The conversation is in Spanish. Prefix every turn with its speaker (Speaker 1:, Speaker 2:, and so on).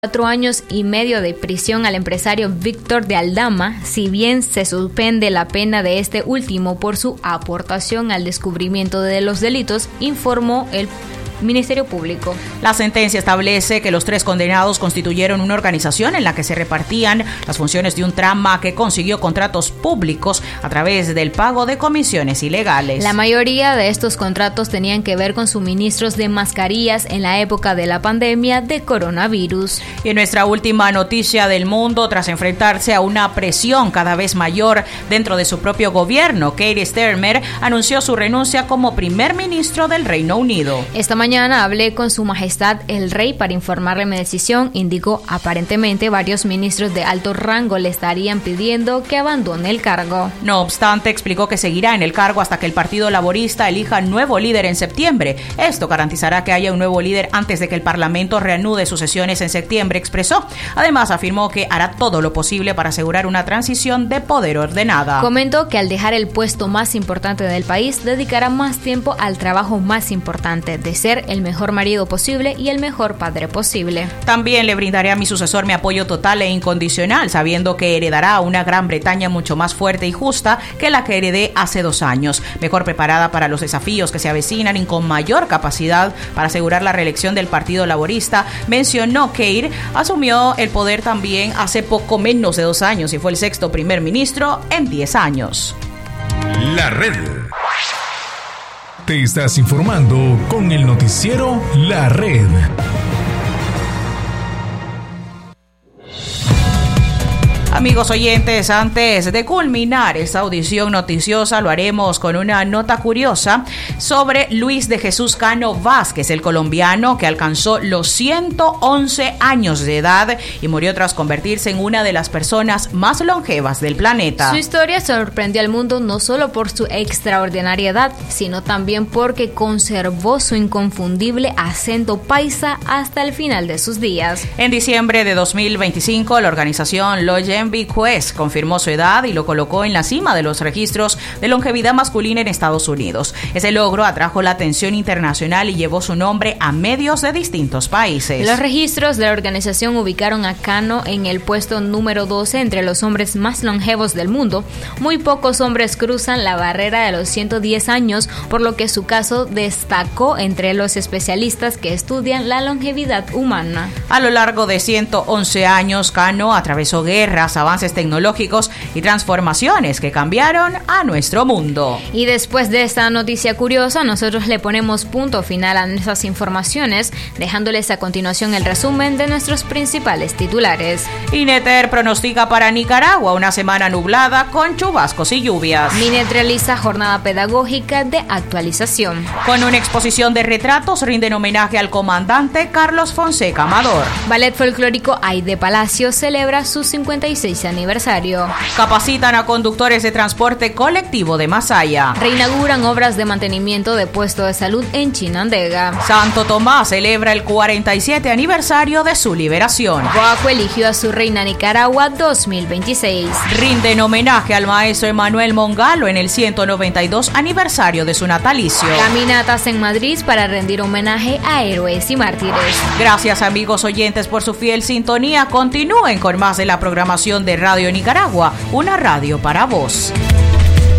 Speaker 1: 4 años y medio de prisión al empresario Víctor de Aldama, si bien se suspende la pena de este último por su aportación al descubrimiento de los delitos, informó el Ministerio Público.
Speaker 2: La sentencia establece que los 3 condenados constituyeron una organización en la que se repartían las funciones de un trama que consiguió contratos públicos a través del pago de comisiones ilegales.
Speaker 1: La mayoría de estos contratos tenían que ver con suministros de mascarillas en la época de la pandemia de coronavirus.
Speaker 2: Y en nuestra última noticia del mundo, tras enfrentarse a una presión cada vez mayor dentro de su propio gobierno, Keir Starmer anunció su renuncia como primer ministro del Reino Unido.
Speaker 1: Esta mañana hablé con Su Majestad el Rey para informarle mi decisión. Indicó, aparentemente varios ministros de alto rango le estarían pidiendo que abandone el cargo.
Speaker 2: No obstante, explicó que seguirá en el cargo hasta que el Partido Laborista elija nuevo líder en septiembre. Esto garantizará que haya un nuevo líder antes de que el Parlamento reanude sus sesiones en septiembre, expresó. Además, afirmó que hará todo lo posible para asegurar una transición de poder ordenada.
Speaker 1: Comentó que al dejar el puesto más importante del país, dedicará más tiempo al trabajo más importante, de ser el mejor marido posible y el mejor padre posible.
Speaker 2: También le brindaré a mi sucesor mi apoyo total e incondicional, sabiendo que heredará una Gran Bretaña mucho más fuerte y justa que la que heredé hace 2 años, mejor preparada para los desafíos que se avecinan y con mayor capacidad para asegurar la reelección del Partido Laborista, mencionó. Keir asumió el poder también hace poco menos de 2 años y fue el 6º primer ministro en 10 años.
Speaker 3: La Red. Te estás informando con el noticiero La Red.
Speaker 2: Amigos oyentes, antes de culminar esta audición noticiosa, lo haremos con una nota curiosa sobre Luis de Jesús Cano Vázquez, el colombiano que alcanzó los 111 años de edad y murió tras convertirse en una de las personas más longevas del planeta.
Speaker 1: Su historia sorprendió al mundo no solo por su extraordinaria edad, sino también porque conservó su inconfundible acento paisa hasta el final de sus días.
Speaker 2: En diciembre de 2025, la organización Longevity Quest confirmó su edad y lo colocó en la cima de los registros de longevidad masculina en Estados Unidos. Ese logro atrajo la atención internacional y llevó su nombre a medios de distintos países.
Speaker 1: Los registros de la organización ubicaron a Cano en el puesto número 12 entre los hombres más longevos del mundo. Muy pocos hombres cruzan la barrera de los 110 años, por lo que su caso destacó entre los especialistas que estudian la longevidad humana.
Speaker 2: A lo largo de 111 años, Cano atravesó guerras, avances tecnológicos y transformaciones que cambiaron a nuestro mundo.
Speaker 1: Y después de esta noticia curiosa, nosotros le ponemos punto final a nuestras informaciones, dejándoles a continuación el resumen de nuestros principales titulares.
Speaker 2: INETER pronostica para Nicaragua una semana nublada con chubascos y lluvias.
Speaker 1: MINET realiza jornada pedagógica de actualización.
Speaker 2: Con una exposición de retratos rinden homenaje al comandante Carlos Fonseca Amador.
Speaker 1: Ballet Folclórico Aide Palacio celebra su 56 aniversario.
Speaker 2: Capacitan a conductores de transporte colectivo de Masaya.
Speaker 1: Reinauguran obras de mantenimiento de puesto de salud en Chinandega.
Speaker 2: Santo Tomás celebra el 47 aniversario de su liberación.
Speaker 1: Guaco eligió a su reina Nicaragua 2026.
Speaker 2: Rinden homenaje al maestro Emanuel Mongalo en el 192 aniversario de su natalicio.
Speaker 1: Caminatas en Madrid para rendir homenaje a héroes y mártires.
Speaker 2: Gracias, amigos oyentes, por su fiel sintonía. Continúen con más de la programación de Radio Nicaragua, una radio para vos.